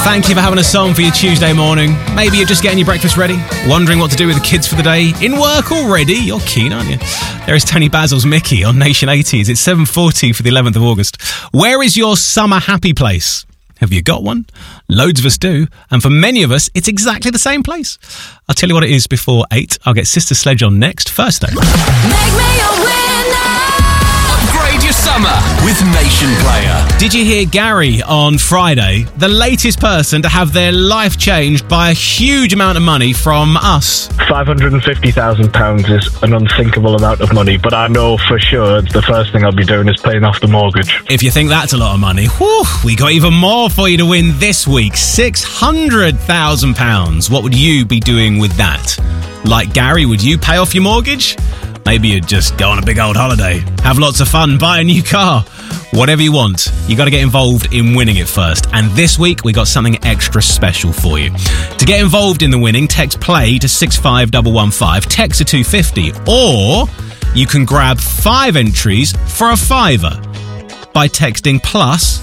Thank you for having a song for your Tuesday morning. Maybe you're just getting your breakfast ready, wondering what to do with the kids for the day. In work already? You're keen, aren't you? There is Tony Basil's Mickey on Nation 80s. It's 7:40 for the 11th of August. Where is your summer happy place? Have you got one? Loads of us do. And for many of us, it's exactly the same place. I'll tell you what it is before 8. I'll get Sister Sledge on next. First though. Make me a winner! Upgrade your summer with Nation Player. Did you hear Gary on Friday? The latest person to have their life changed by a huge amount of money from us. £550,000 is an unthinkable amount of money, but I know for sure the first thing I'll be doing is paying off the mortgage. If you think that's a lot of money, whew, we got even more for you to win this week. £600,000. What would you be doing with that? Like Gary, would you pay off your mortgage? Maybe you'd just go on a big old holiday, have lots of fun, buy a new car. Whatever you want, you got to get involved in winning it first. And this week, we got something extra special for you. To get involved in the winning, text PLAY to 65115, text to 250, or you can grab 5 entries for a £5 by texting plus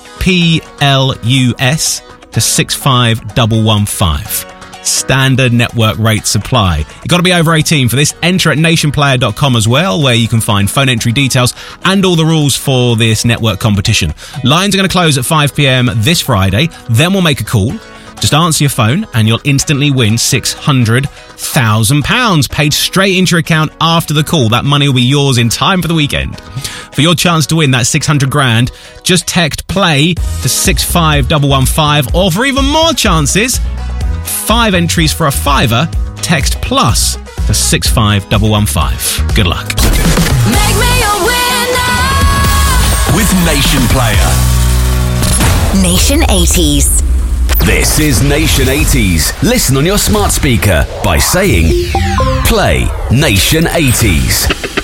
PLUS to 65115. Standard network rate supply. You've got to be over 18 for this. Enter at nationplayer.com as well, where you can find phone entry details and all the rules for this network competition. Lines are going to close at 5 p.m. this Friday. Then we'll make a call. Just answer your phone and you'll instantly win £600,000 paid straight into your account after the call. That money will be yours in time for the weekend. For your chance to win that 600 grand, just text PLAY to 65115, or for even more chances, 5 entries for a £5, text plus to 65115. Good luck. Make me a winner! With Nation Player. Nation 80s. This is Nation 80s. Listen on your smart speaker by saying Play Nation 80s.